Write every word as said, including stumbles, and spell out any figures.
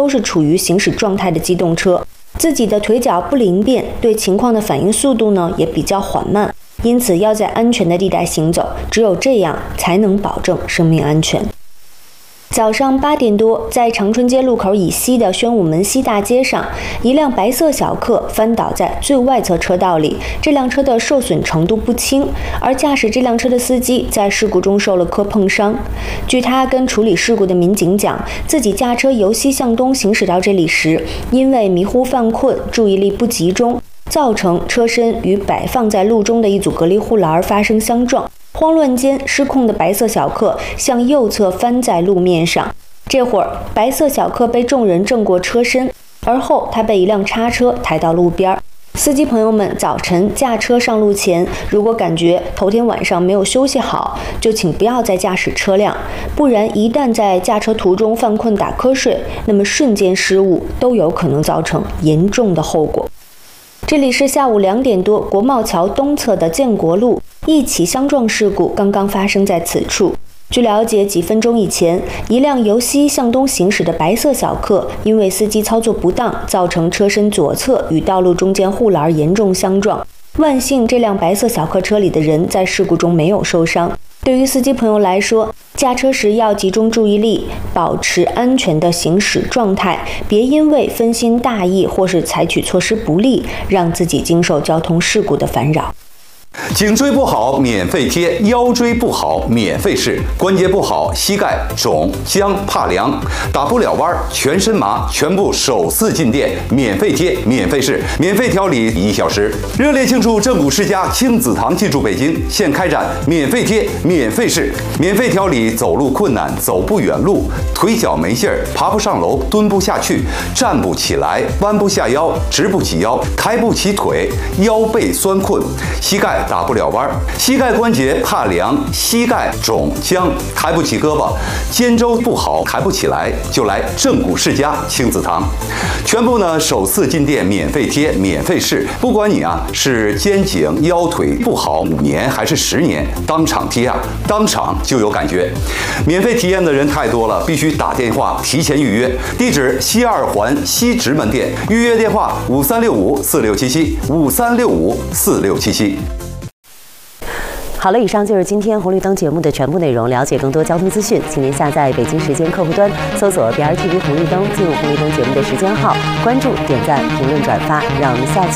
都是处于行驶状态的机动车，自己的腿脚不灵便，对情况的反应速度呢也比较缓慢，因此要在安全的地带行走，只有这样才能保证生命安全。早上八点多，在长春街路口以西的宣武门西大街上，一辆白色小客翻倒在最外侧车道里，这辆车的受损程度不轻，而驾驶这辆车的司机在事故中受了磕碰伤。据他跟处理事故的民警讲，自己驾车由西向东行驶到这里时，因为迷糊犯困，注意力不集中，造成车身与摆放在路中的一组隔离护栏发生相撞。慌乱间，失控的白色小客向右侧翻在路面上。这会儿，白色小客被众人正过车身，而后他被一辆叉车抬到路边。司机朋友们，早晨驾车上路前，如果感觉头天晚上没有休息好，就请不要再驾驶车辆，不然一旦在驾车途中犯困打瞌睡，那么瞬间失误都有可能造成严重的后果。这里是下午两点多，国贸桥东侧的建国路，一起相撞事故刚刚发生在此处。据了解，几分钟以前，一辆由西向东行驶的白色小客，因为司机操作不当，造成车身左侧与道路中间护栏严重相撞。万幸，这辆白色小客车里的人在事故中没有受伤。对于司机朋友来说，驾车时要集中注意力，保持安全的行驶状态，别因为分心大意或是采取措施不利，让自己经受交通事故的烦扰。 颈椎不好免费贴，腰椎不好免费试，关节不好膝盖肿僵怕凉，打不了弯全身麻，全部首次进店免费贴免费试，免费调理一小时。热烈庆祝正骨世家亲子堂进驻北京，现开展免费贴免费试，免费调理走路困难、走不远路、腿脚没劲儿、爬不上楼、蹲不下去、站不起来、弯不下腰、直不起腰、抬不起腿、腰背酸困、膝盖打不了弯，膝盖关节怕凉，膝盖肿僵，抬不起胳膊，肩周不好，抬不起来，就来正骨世家亲子堂。全部呢首次进店免费贴免费试，不管你啊是肩颈腰腿不好五年还是十年，当场贴啊，当场就有感觉。免费体验的人太多了，必须打电话提前预约。地址西二环西直门店，预约电话五三六五四六七七五三六五四六七七。 好了，以上就是今天红绿灯节目的全部内容。了解更多交通资讯，请您下载北京时间客户端，搜索 B R T V 红绿灯，进入红绿灯节目的时间号，关注、点赞、评论、转发。让我们下期